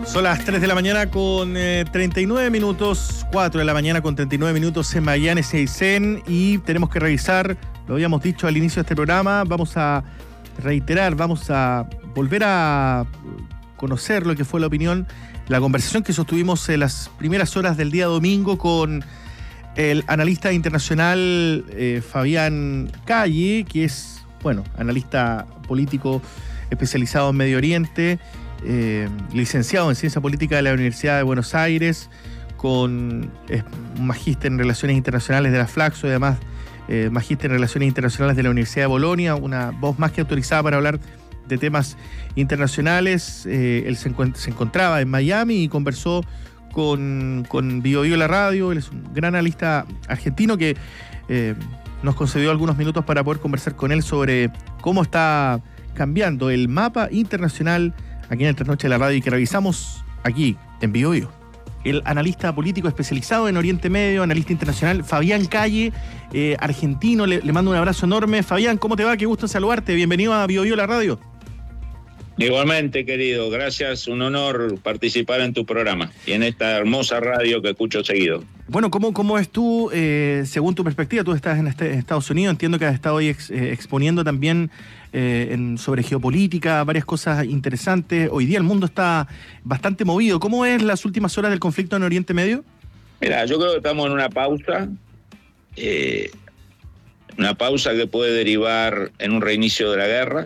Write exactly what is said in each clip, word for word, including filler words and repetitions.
Son las tres de la mañana con eh, treinta y nueve minutos, cuatro de la mañana con treinta y nueve minutos en Magallanes y Aysén, y tenemos que revisar, lo habíamos dicho al inicio de este programa, vamos a reiterar, vamos a volver a conocer lo que fue la opinión, la conversación que sostuvimos en las primeras horas del día domingo con el analista internacional eh, Fabián Calle, que es, bueno, analista político especializado en Medio Oriente, Eh, licenciado en Ciencia Política de la Universidad de Buenos Aires, con eh, un magíster en Relaciones Internacionales de la Flaxo y además eh, magíster en Relaciones Internacionales de la Universidad de Bolonia, una voz más que autorizada para hablar de temas internacionales. Eh, él se, encuent- se encontraba en Miami y conversó con, con Bio Bio La Radio. Él es un gran analista argentino que eh, nos concedió algunos minutos para poder conversar con él sobre cómo está cambiando el mapa internacional aquí en el Trasnoche de la Radio y que revisamos aquí en Bio Bio. El analista político especializado en Oriente Medio, analista internacional, Fabián Calle, eh, argentino, le, le mando un abrazo enorme. Fabián, ¿cómo te va? Qué gusto saludarte. Bienvenido a Bio Bio La Radio. Igualmente, querido. Gracias, un honor participar en tu programa y en esta hermosa radio que escucho seguido. Bueno, ¿cómo, cómo es tú, eh, según tu perspectiva? Tú estás en, este, en Estados Unidos, entiendo que has estado hoy ex, eh, exponiendo también eh, en, sobre geopolítica, varias cosas interesantes. Hoy día el mundo está bastante movido. ¿Cómo es las últimas horas del conflicto en Oriente Medio? Mira, yo creo que estamos en una pausa, eh, una pausa que puede derivar en un reinicio de la guerra.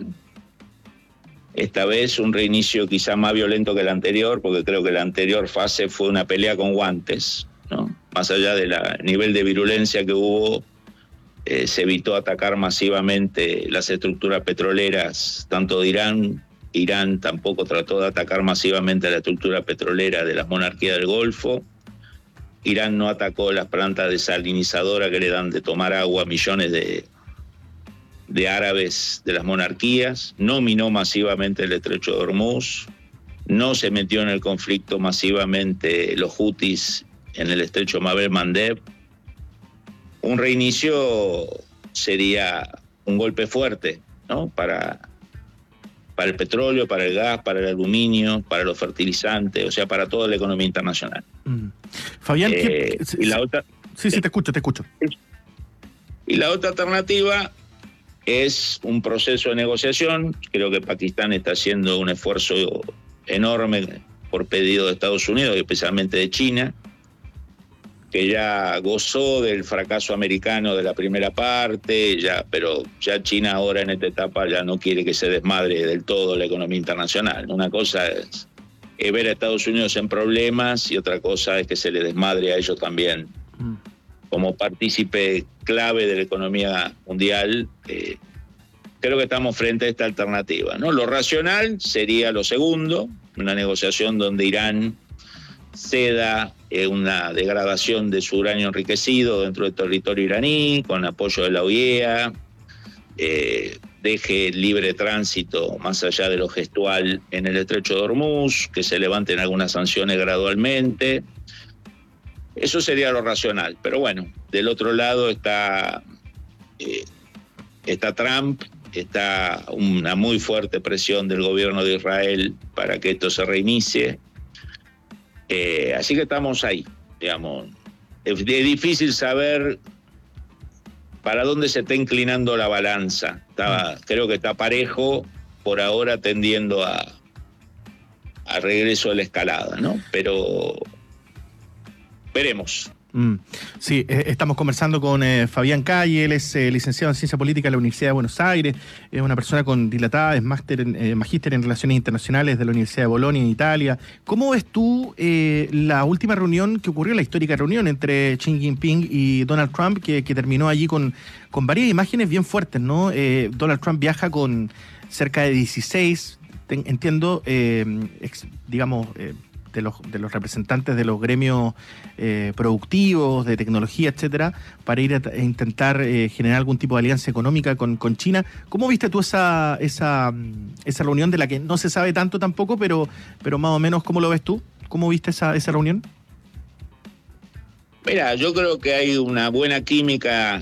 Esta vez un reinicio quizá más violento que el anterior, porque creo que la anterior fase fue una pelea con guantes, ¿no? Más allá del nivel de virulencia que hubo, eh, se evitó atacar masivamente las estructuras petroleras, tanto de Irán. Irán tampoco trató de atacar masivamente la estructura petrolera de las monarquías del Golfo. Irán no atacó las plantas desalinizadoras que le dan de tomar agua a millones de de árabes de las monarquías, no minó masivamente el estrecho de Hormuz, no se metió en el conflicto masivamente los hutis en el estrecho Mabel Mandeb. Un reinicio sería un golpe fuerte, ¿no? Para, para el petróleo, para el gas, para el aluminio, para los fertilizantes, o sea, para toda la economía internacional. Mm. Fabián, eh, ¿qué? y la otra, Sí, sí, te escucho, te escucho. Y la otra alternativa es un proceso de negociación. Creo que Pakistán está haciendo un esfuerzo enorme por pedido de Estados Unidos y especialmente de China, que ya gozó del fracaso americano de la primera parte, ya, pero ya China ahora en esta etapa ya no quiere que se desmadre del todo la economía internacional. Una cosa es, es ver a Estados Unidos en problemas y otra cosa es que se le desmadre a ellos también. Mm. Como partícipe clave de la economía mundial, eh, creo que estamos frente a esta alternativa, ¿no? Lo racional sería lo segundo, una negociación donde Irán ceda eh, una degradación de su uranio enriquecido dentro del territorio iraní, con apoyo de la O E A, eh, deje libre tránsito más allá de lo gestual en el estrecho de Hormuz, que se levanten algunas sanciones gradualmente. Eso sería lo racional, pero bueno, del otro lado está, eh, está Trump, está una muy fuerte presión del gobierno de Israel para que esto se reinicie. Eh, así que estamos ahí, digamos. Es, es difícil saber para dónde se está inclinando la balanza. Está, creo que está parejo, por ahora tendiendo a, a regreso de la escalada, ¿no? Pero veremos. Mm. Sí, eh, estamos conversando con eh, Fabián Calle. Él es eh, licenciado en Ciencia Política de la Universidad de Buenos Aires, es una persona con dilatada, es máster en, eh, magíster en Relaciones Internacionales de la Universidad de Bolonia en Italia. ¿Cómo ves tú eh, la última reunión que ocurrió, la histórica reunión entre Xi Jinping y Donald Trump, que, que terminó allí con, con varias imágenes bien fuertes, ¿no? Eh, Donald Trump viaja con cerca de dieciséis, ten, entiendo, eh, ex, digamos... Eh, De los, de los representantes de los gremios eh, productivos, de tecnología, etcétera, para ir a, a intentar eh, generar algún tipo de alianza económica con, con China. ¿Cómo viste tú esa, esa, esa reunión de la que no se sabe tanto tampoco, pero, pero más o menos cómo lo ves tú? ¿Cómo viste esa, esa reunión? Mira, yo creo que hay una buena química